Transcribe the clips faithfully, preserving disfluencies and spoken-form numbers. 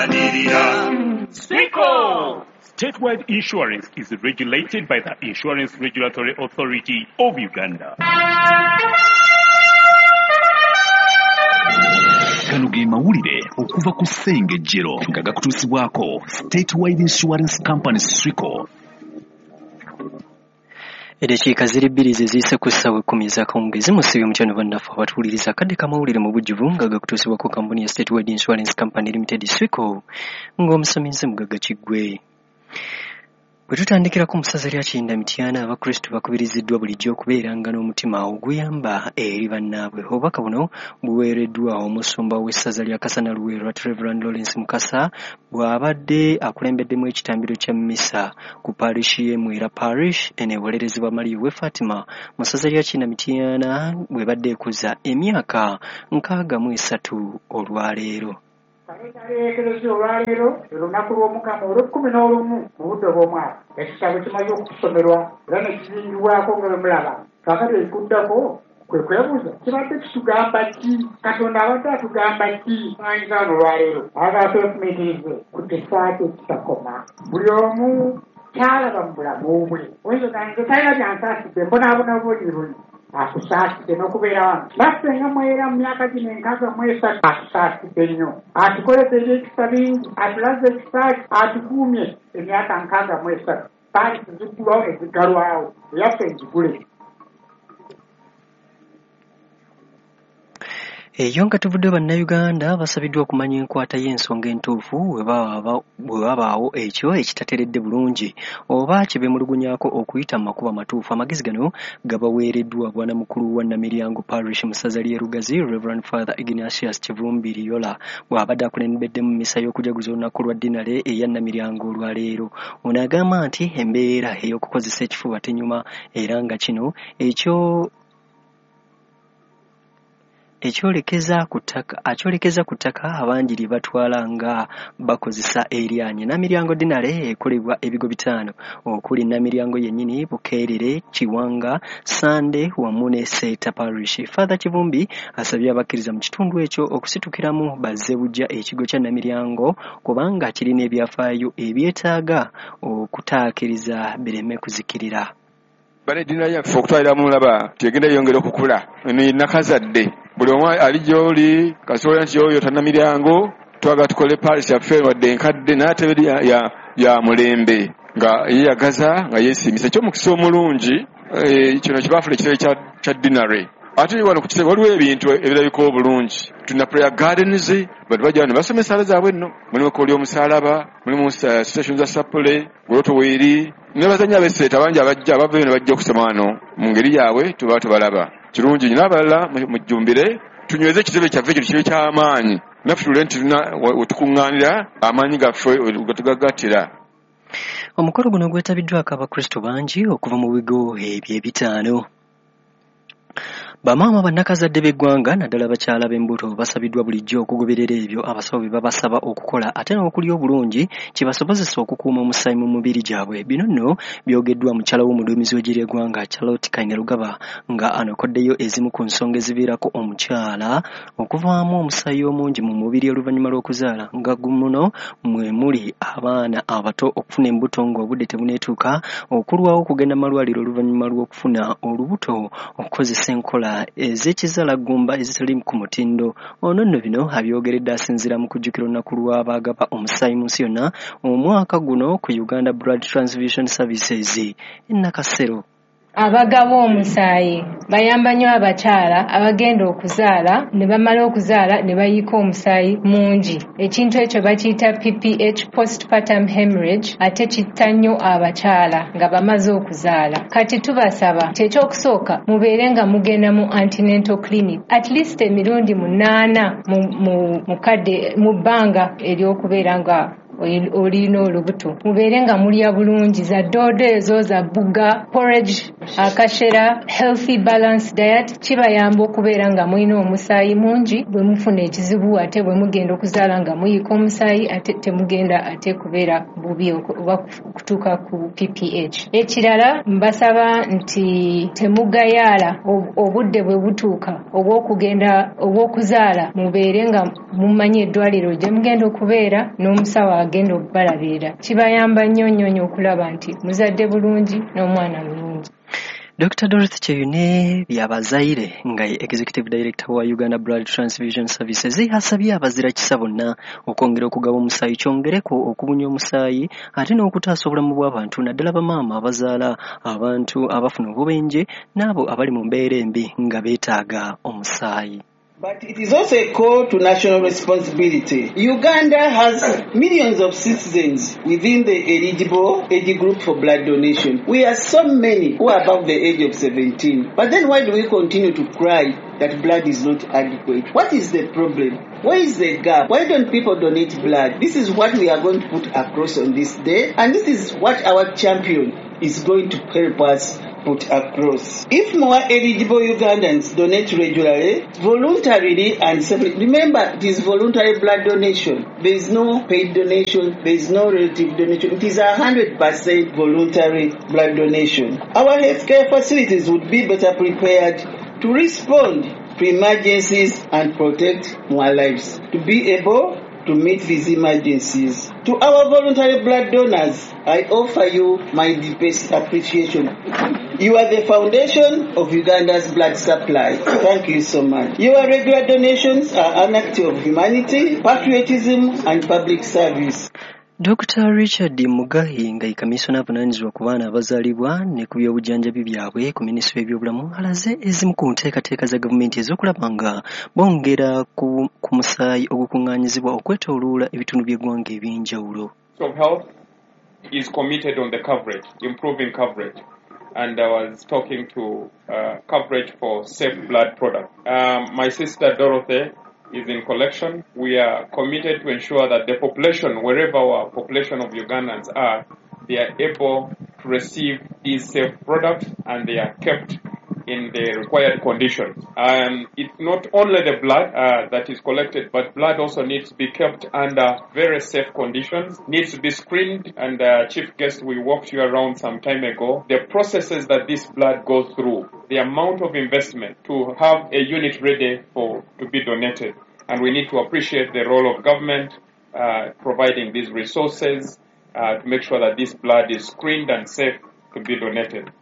Swico! Statewide insurance is regulated by the Insurance Regulatory Authority of Uganda. Kano ge mawulire okuva ku Ssengejjero nga gakutuusibwako Statewide Insurance Company Swico. Edakiika ziri bbiri ze ziise ku ssaawa ekkumi ez'akawungeezi mu ssaawa omukyano bannaffe abatuwuliriza akadde kamawulire mu bujjuvu nga gakutuusibwako kampuni ya Statewide Insurance Company Limited Swico ng'omusominze Mugaga Kiggwe. Bwe tutandikira ku musaza lya Kinda Mityana abakristo bakubiriziddwa bulijjo okubeeranga n'omutima oguyamba eri bannaabwe. Obubaka buno buweereddwa omusumba w'essaza lya Kasana Luweerwa Reverend Lawrence Mukasa bw'abadde akulembeddemu ekitambiro kya mmisa ku parishi y'e Mwera Parish eneewolerezebwa Maria we Fatima mu ssaza lya Kinda Mityana bwe badde ekuza emyaka nkaaga mu esatu olwaleero. Ekereziya olwaleero olunaku lw'Omukama olw'ekkumi n'olumu mu budde bw'omwaka ekitabo kimaze okusomerwa era ne kizingibwako nga bwe mulaba kaakati ekikuddako kwe kwebuuza kibadde kitugamba ki Katonda abadde atugamba ki ayinza wano olwaleero ayagala twefumiitirize ku tesaate kitakoma buli omu kyalaba mu bulamu bwe oyinza oganze talina byansaasidde mbonaabona buli buli akusaasidde n'okubeera wano bassenga mwera mu myaka gino enkaaga mu esatu atusaasidde nnyo atukoledde ebyekisa bingi atulaze ekisaaki atukuumye emyaka nkaaga mu esatu paali tuziggulwawo eziggalwawo eyaffe njigule. Eyo nga tuvudde bannayuganda basabiddwa okumanya enkwata y'ensonga entuufu bwe wabaawo ekyo ekitateredde bulungi oba kibemulugunyaako okuyita mu makubo amatuufu. Amagezi gano gabaweereddwa bwana mukulu wa Namiryango Parish mu ssaza ly'e Lugazi Reverend Father Ignatius Kivumbi Liola bw'abadde akulembedde mu mmisa y'okujaguza olunaku lwa dinale eya Namiryango olwaleero. Ono agamba nti embeera ey'okukozesa ekifuba tenyuma era nga kino ekyo ekyolekeza ku ttaka akyolekeza ku ttaka abanjiri batwala nga bakozesa eryanyi. Namiryango dinale ekolebwa ebigo bitaano okuli Namiryango yennyini, Bukeerere, Kiwanga, Sande wamu ne Seeta Parish. Father Kivumbi asabye abakkiriza mu kitundu ekyo okusitukiramu bazze bujja ekigo kya Namiryango kubanga kirina ebyafaayo ebyetaaga okutaakiriza bireme kuzikirira. Bale dina yaffe okutwalira mu laba tegenda yongera okukula eno nakazadde buli omu ali gy'oli kasobola nti oyo Namiryango twagala tukole parish yaffe wadde enkadde n'ateberi ya, ya, ya mulembe nga yeeyagaza nga yeesiimisa ekyomukisa omulungi e, kino kibaafula ekitebe kya, kya dinare ate wano ku kitebe waliwo ebintu ebirabika obulungi. Tulina prayer gardens bantu bajja ne basoma essaala zaabwe nno mulimu ekkooli y'omusaalaba mulimu uh, station za sapule goloto weeri ne bazannya ab'esseeta bangi abajja abavayo ne bajja okusoma wano mu ngeri yaabwe tuba tubalaba kirungi nnyo. Abalala mujjumbire tunyweze ekitebe kyaffe kino kibe ky'amaanyi naffe tule nti we tukuŋŋaanira amaanyi gaffe gatugagattira. Omukolo guno gwetabiddwako abakristo bangi okuva mu bigo ebyo ebitaano. Bamaama bannakazadde b'eggwanga naddala bakyala b'embuto basabiddwa bulijjo okugoberera ebyo abasawo bye babasaba okukola ate n'okulya obulungi kibasobozesa okukuuma omusaayi mu mubiri gyabwe. Bino nno byogeddwa mukyala w'omuduumizi w'eggwanga Charlotte Kainerugaba nga anokoddeyo ezimu ku nsonga eziviirako omukyala okuvaamu omusaayi omungi mu mubiri oluvannyuma lw'okuzaala nga muno mwe muli abaana abato okufuna embuto ng'obudde tebuneetuuka, okulwawo okugenda mu malwaliro oluvannyuma lw'okufuna olubuto, okukozesa enkola ez'ekizaalagumba ezitali ku mutindo. Ono nno bino abyogeredde asinziira mu kujjukira olunaku lw'abaagaba omusaayi mu nsi yonna omwaka guno ku Uganda Blood Transfusion Services e Nakasero. Abagaba omusaayi bayamba nnyo abakyala abagenda okuzaala ne bamala okuzaala ne bayiika omusaayi mungi. Ekintu ekyo bakiyita P P H, postpartum hemorrhage, ate kitta nnyo abakyala nga bamaze okuzaala. Kati tubasaba kyekyokusooka mubeere nga mugenda mu antenatal clinic at least emirundi munaana mu, mu, mu, kadde, mu bbanga ery'okubeera nga olina olubuto mubeere nga mulya bulungi za doodo ezo za bugga porridge akashera healthy balance diet kibayamba okubeera nga mulina omusaayi mungi bwe mufuna ekizibu ate bwe mugenda okuzaala nga muyiika omusaayi ate temugenda ate kubeera bubi oba kutuuka ku P P H. Ekirala mbasaba nti temugayaala obudde bwe butuuka obw'okugenda obw'okuzaala mubeere nga mumanyi eddwaliro gye mugenda okubeera n'omusawo agenda okubalabirira. Kibayamba nnyo nnyo nnyo okulaba nti muzadde bulungi n'omwana mulungi. Doctor Dorothy Cheyune byabazaire nga ye Executive Director wa Uganda Blood Transfusion Services asabye abazira kisa bonna okwongera okugaba omusaayi kyongereko okubunya omusaayi ate n'okutaasa obulamu bw'abantu naddala bamaama abazaala abantu abafuna obubenje n'abo abali mu mbeera embi nga beetaaga omusaayi. But it is also a call to national responsibility. Uganda has millions of citizens within the eligible age group for blood donation. We are so many who are above the age of seventeen. But then why do we continue to cry that blood is not adequate? What is the problem? Where is the gap? Why don't people donate blood? This is what we are going to put across on this day. And this is what our champion is going to help us put across. If more eligible Ugandans donate regularly, voluntarily and separately, remember it is voluntary blood donation. There is no paid donation, there is no relative donation. It is a hundred percent voluntary blood donation. Our healthcare facilities would be better prepared to respond to emergencies and protect more lives. To be able to meet these emergencies. To our voluntary blood donors, I offer you my deepest appreciation. You are the foundation of Uganda's blood supply. Thank you so much. Your regular donations are an act of humanity, patriotism and public service. Doctor Richard Mugahi nga ikamisona avunaanyizibwa ku baana abazaalibwa ne ku by'obujjanjabi byabwe ku minisitule y'ebyobulamu alaze ezimu ku nteekateeka za gavumenti ez'okulaba nga bongera ku, ku musaayi ogukuŋŋaanyizibwa okwetooloola ebitundu by'eggwanga eby'enjawulo. So health is committed on the coverage, improving coverage. And I was talking to uh, coverage for safe blood products. Um, my sister Dorothy is in collection. We are committed to ensure that the population, wherever our population of Ugandans are, they are able to receive these safe products and they are kept in the required conditions. Um, it's not only the blood uh, that is collected, but blood also needs to be kept under very safe conditions, needs to be screened, and uh, Chief Guest, we walked you around some time ago, the processes that this blood goes through, the amount of investment to have a unit ready for to be donated. And we need to appreciate the role of government uh, providing these resources uh, to make sure that this blood is screened and safe to be donated.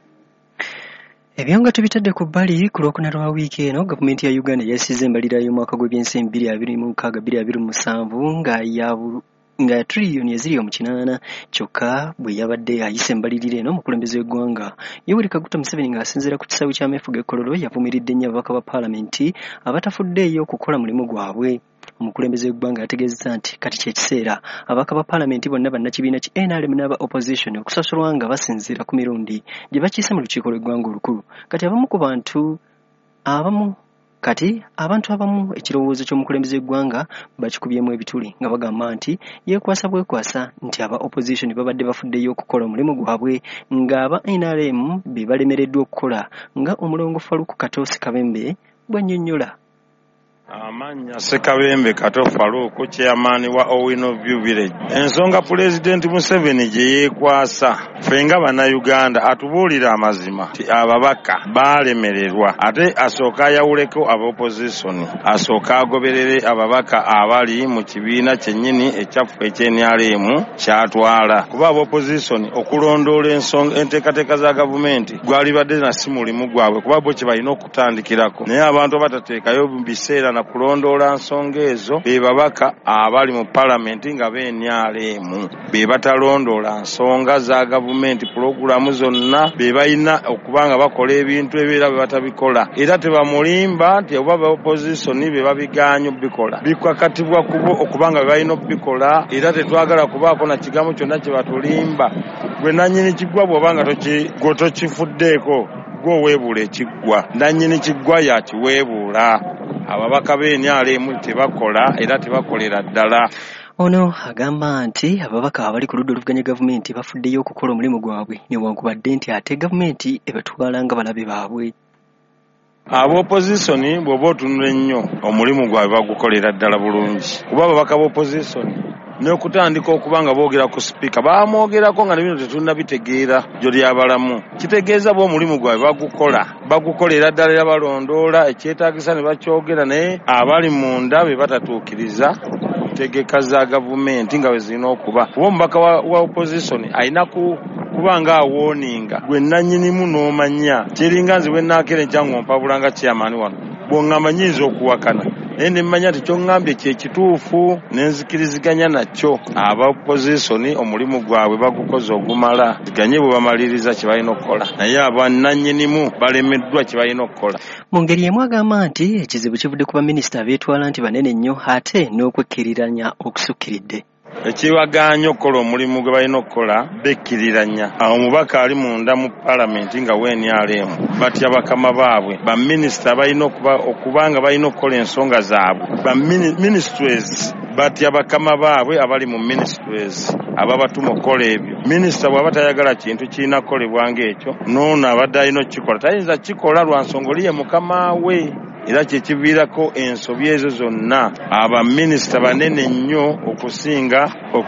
Ebyo nga tubitadde ku bbali ku lwokuna lwa wiiki eno gavumenti ya Uganda yasize embalirira y'omwaka gw'ebyensimbi bbiri abiri mu nkaaga bbiri abiri mu musanvu nga ya nga triliyoni eziri omu kinaana kyokka bwe yabadde ayise embalirira eno omukulembeze w'eggwanga Yoweri Kaguta Museveni ng'asinziira ku kisaawe ky'ameefuga e Kololo yavumiridde nnyo ababaka ba paalamenti abatafuddeeyo okukola mulimu gwabwe. Omukulembeze w'eggwanga yategeezezza nti kati kye kiseera ababaka ba paalamenti bonna bannakibiina ki N R M n'aba opposition okusasulwa nga basinziira ku mirundi gye bakiise mu lukiiko lw'eggwanga olukulu. Kati abamu ku bantu abamu Kati abantu abamu ekirowoozo ky'omukulembeze w'eggwanga bakikubyemu ebituli nga bagamba nti yeekwasa bwekwasa nti aba opposition babadde bafuddeyo okukola omulimu gwabwe ng'aba N R M be balemereddwa okukola nga omulongo Faluku Kato Sekabembe bw'annyonnyola. Amanya Sekabembe Kato Faluku chairman wa Owino View Village. Ensonga President Museveni gye yeekwasa ffe nga bannayuganda atubuulira amazima ti ababaka baalemererwa ate asooka ayawuleko aba opposition asooka agoberere ababaka abali mu kibiina kyennyini ekyaffe ekye N R M kyatwala kuba aba opposition okulondoola ensonga enteekateeka za gavumenti gwali badde na si mulimu gwabwe kuba bo kye balina okutandikirako naye abantu abatateekayo mu biseera na kulondoola nsonga ezo be babaka abali mu palamenti nga be N R M be batalondoola nsonga za gavumenti pulogulamu zonna be balina okubanga bakola ebintu ebiera be batabikola era tebamulimba nti oba ba opposition be babigaanyo bikola bikwakatibwa kubo okubanga be balina obikola era tetwagala kubaako na kigambo kyonna kye batulimba gwe nannyini kiggwa bw'obanga tokifuddeeko gwe weebuula ekiggwa nannyini kiggwa yakiweebuula ababaka b'E N R M tebakola era tebakolera ddala. Ono agamba nti ababaka abali ku ludda oluvuganya gavumenti bafuddeyo okukola omulimu gwabwe newankubadde nti ate gavumenti ebatwala nga balabe baabwe. Ab'opposition bw'oba otunula ennyo omulimu gwabwe bagukolera ddala bulungi kuba ababaka b'opposition n'okutandika okuba nga boogera ku sipiika baamwogerako nga nebino tetunnabitegeera gyo lyabalamu kitegeeza b'omulimu gwabwe bagukola bagukolera ddala era balondoola ekyetaagisa ne bakyogera naye abali munda be batatuukiriza tegeka za gavumenti nga bwe zirina okuba kuba omubaka wa, wa opposition alina ku kuba nga awooninga gwe nannyinimu n'omanya kiringa nze bwe nnaakera enkyangu mpabulanga chairman wano bw'oŋŋamba nnyinza okuwakana naye ne mmanya nti ky'oŋŋambye kye kituufu ne nzikiriziganya nakyo aba opposition omulimu gwabwe bagukoze ogumala ziganye bwe bamaliriza kye balina okukola naye abannannyinimu balemeddwa kye balina okukola. Mu ngeri emu agamba nti ekizibu kivudde ku baminisita abeetwala nti banene nnyo ate n'okwekkiriranya okusukkiridde. Ekibaganya okukola omulimu gwe balina okukola bekkiriranya. Awo omubaka ali munda mu palamenti nga we N R M batya bakama baabwe baminisita balina okuba nga balina okukola ensonga zaabwe baministries batya bakama baabwe abali mu ministries ababatuma okukola ebyo. Minisita bw'aba tayagala kintu kirina kukolebwa ng'ekyo n'ono abadde alina okukikola tayinza kikola lwa nsonga oli ye mukama we. Era kyekiviirako ensobi ezo zonna abaminisita banene nnyo okusinga